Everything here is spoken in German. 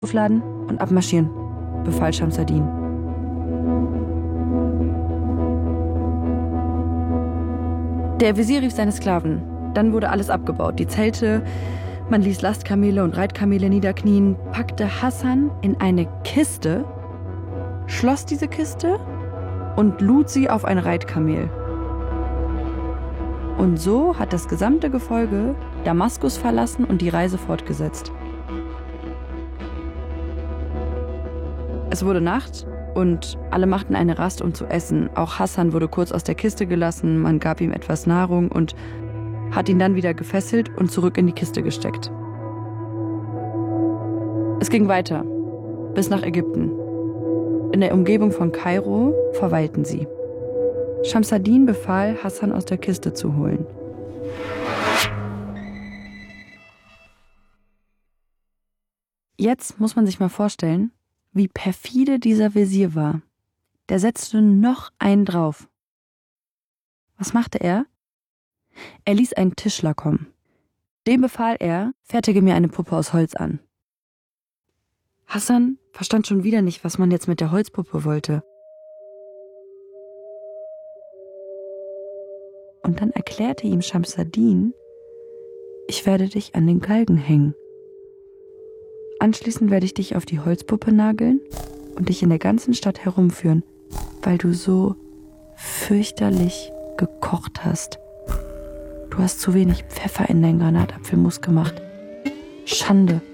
aufladen und abmarschieren, befahl Schamsuddin. Der Wesir rief seine Sklaven. Dann wurde alles abgebaut. Die Zelte, man ließ Lastkamele und Reitkamele niederknien, packte Hassan in eine Kiste, schloss diese Kiste und lud sie auf ein Reitkamel. Und so hat das gesamte Gefolge Damaskus verlassen und die Reise fortgesetzt. Es wurde Nacht und alle machten eine Rast, um zu essen. Auch Hassan wurde kurz aus der Kiste gelassen, man gab ihm etwas Nahrung und hat ihn dann wieder gefesselt und zurück in die Kiste gesteckt. Es ging weiter, bis nach Ägypten. In der Umgebung von Kairo verweilten sie. Schamsuddin befahl, Hassan aus der Kiste zu holen. Jetzt muss man sich mal vorstellen, wie perfide dieser Wesir war. Der setzte noch einen drauf. Was machte er? Er ließ einen Tischler kommen. Dem befahl er, fertige mir eine Puppe aus Holz an. Hassan verstand schon wieder nicht, was man jetzt mit der Holzpuppe wollte. Und dann erklärte ihm Schamsuddin, ich werde dich an den Galgen hängen. Anschließend werde ich dich auf die Holzpuppe nageln und dich in der ganzen Stadt herumführen, weil du so fürchterlich gekocht hast. Du hast zu wenig Pfeffer in deinen Granatapfelmus gemacht. Schande.